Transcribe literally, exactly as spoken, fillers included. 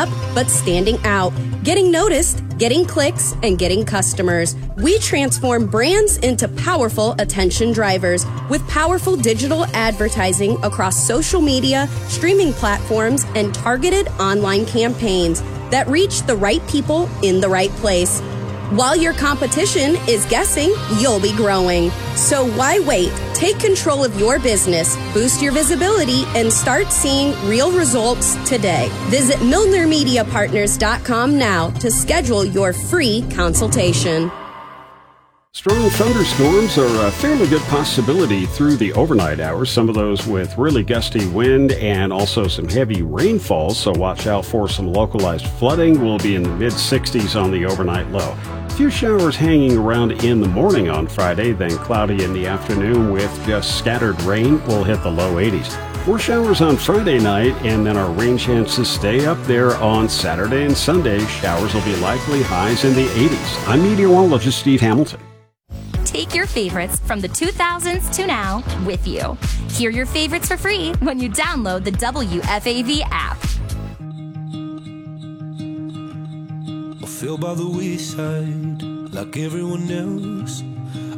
up, but standing out, getting noticed, getting clicks, and getting customers. We transform brands into powerful attention drivers with powerful digital advertising across social media, streaming platforms, and targeted online campaigns that reach the right people in the right place. While your competition is guessing, you'll be growing. So why wait? Take control of your business, boost your visibility, and start seeing real results today. Visit Milner Media Partners dot com now to schedule your free consultation. Strong thunderstorms are a fairly good possibility through the overnight hours, some of those with really gusty wind and also some heavy rainfall, so watch out for some localized flooding. We'll be in the mid sixties on the overnight low. A few showers hanging around in the morning on Friday, then cloudy in the afternoon with just scattered rain. We'll hit the low eighties. More showers on Friday night, and then our rain chances stay up there on Saturday and Sunday. Showers will be likely, highs in the eighties. I'm meteorologist Steve Hamilton. Take your favorites from the two thousands to now with you. Hear your favorites for free when you download the W F A V app. I feel by the wayside like everyone else.